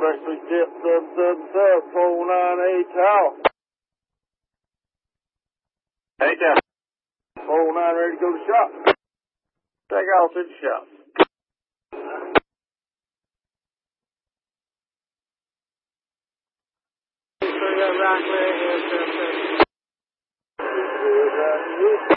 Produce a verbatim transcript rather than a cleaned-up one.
freshly tipped sub sub sub four nine eight tower. Hey, down. four nine ready to go to shop. Take off to the shop. Right, right, right, right, right.